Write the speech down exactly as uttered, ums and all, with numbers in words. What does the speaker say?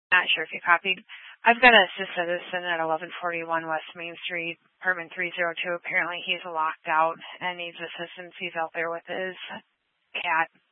Not sure if you copied. I've got a citizen at eleven forty-one West Main Street, apartment three oh two. Apparently he's locked out and needs assistance. He's out there with his cat.